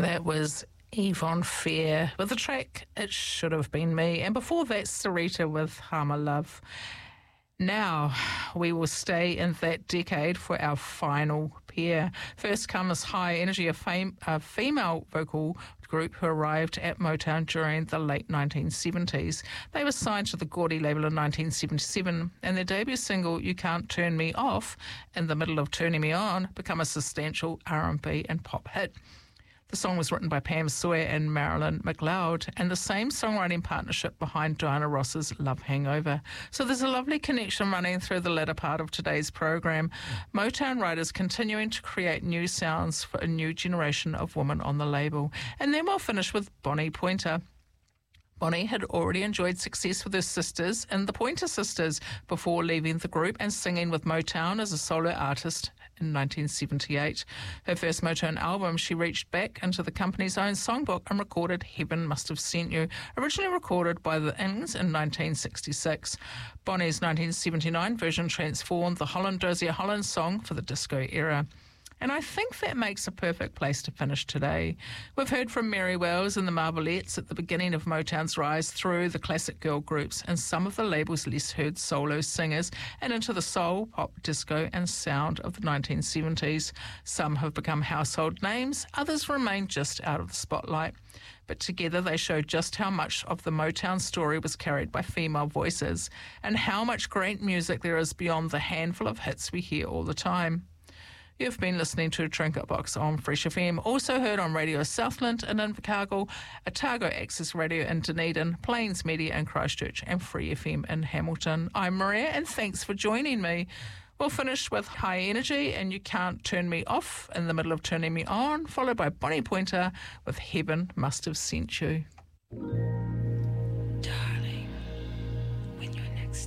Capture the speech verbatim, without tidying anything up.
That was Yvonne Fair with the track It Should Have Been Me. And before that, Sarita with Harmer Love. Now, we will stay in that decade for our final pair. First comes High Energy, a, fam- a female vocal group who arrived at Motown during the late nineteen seventies. They were signed to the Gordy label in nineteen seventy-seven, and their debut single, You Can't Turn Me Off, in the middle of Turning Me On, became a substantial R and B and pop hit. The song was written by Pam Sawyer and Marilyn McLeod, and the same songwriting partnership behind Diana Ross's Love Hangover. So there's a lovely connection running through the latter part of today's program. Motown writers continuing to create new sounds for a new generation of women on the label. And then we'll finish with Bonnie Pointer. Bonnie had already enjoyed success with her sisters in the Pointer Sisters before leaving the group and singing with Motown as a solo artist in nineteen seventy-eight. Her first Motown album, she reached back into the company's own songbook and recorded Heaven Must Have Sent You, originally recorded by the Ings in nineteen sixty-six. Bonnie's nineteen seventy-nine version transformed the Holland Dozier Holland song for the disco era. And I think that makes a perfect place to finish today. We've heard from Mary Wells and the Marvelettes at the beginning of Motown's rise through the classic girl groups and some of the label's less heard solo singers and into the soul, pop, disco and sound of the nineteen seventies. Some have become household names, others remain just out of the spotlight. But together they show just how much of the Motown story was carried by female voices and how much great music there is beyond the handful of hits we hear all the time. You've been listening to Trinket Box on Fresh F M, also heard on Radio Southland in Invercargill, Otago Access Radio in Dunedin, Plains Media in Christchurch and Free F M in Hamilton. I'm Maria and thanks for joining me. We'll finish with High Energy and You Can't Turn Me Off in the middle of Turning Me On, followed by Bonnie Pointer with Heaven Must Have Sent You.